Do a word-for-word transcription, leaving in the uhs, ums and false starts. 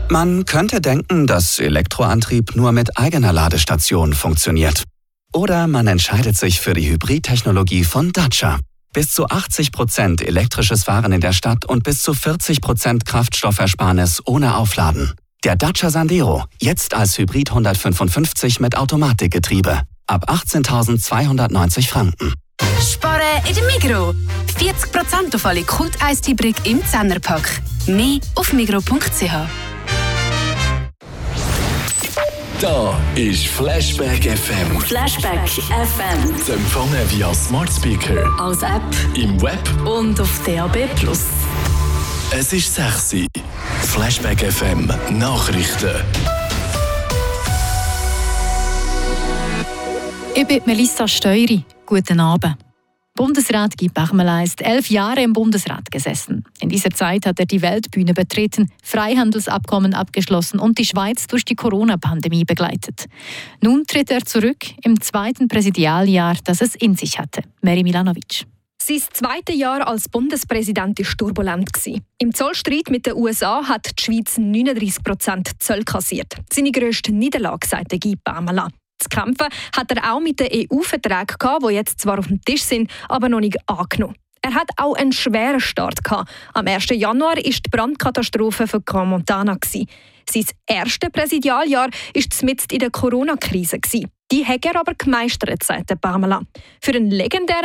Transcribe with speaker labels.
Speaker 1: Man könnte denken, dass Elektroantrieb nur mit eigener Ladestation funktioniert. Oder man entscheidet sich für die Hybridtechnologie von Dacia. Bis zu achtzig Prozent elektrisches Fahren in der Stadt und bis zu vierzig Prozent Kraftstoffersparnis ohne Aufladen. Der Dacia Sandero, jetzt als Hybrid hundertfünfundfünfzig mit Automatikgetriebe. Ab achtzehntausendzweihundertneunzig Franken.
Speaker 2: Sparen in der Migros. vierzig Prozent auf alle Kult-Eistee-Brick im Zehnerpack. Mehr auf migros punkt c h.
Speaker 3: Da ist Flashback F M.
Speaker 4: Flashback F M.
Speaker 3: Zu empfangen via Smart Speaker,
Speaker 4: als App
Speaker 3: im Web
Speaker 4: und auf D A B plus.
Speaker 3: Es ist sechs Uhr. Flashback F M Nachrichten.
Speaker 5: Ich bin Melissa Steury. Guten Abend. Bundesrat Guy Parmelin ist elf Jahre im Bundesrat gesessen. In dieser Zeit hat er die Weltbühne betreten, Freihandelsabkommen abgeschlossen und die Schweiz durch die Corona-Pandemie begleitet. Nun tritt er zurück im zweiten Präsidialjahr, das es in sich hatte. Meri Milanovic.
Speaker 6: Sein zweites Jahr als Bundespräsident war turbulent. Im Zollstreit mit den U S A hat die Schweiz neununddreissig Prozent Zöll kassiert. Seine grösste Niederlage, sagte Guy Parmelin. Zu kämpfen hat er auch mit den E U-Verträgen, die jetzt zwar auf dem Tisch sind, aber noch nicht angenommen. Er hat auch einen schweren Start gehabt. Am ersten Januar war die Brandkatastrophe für Grand Montana. Sein erstes Präsidialjahr war mitten in der Corona-Krise. Die hat er aber gemeistert, sagte Parmelin. Für einen legendären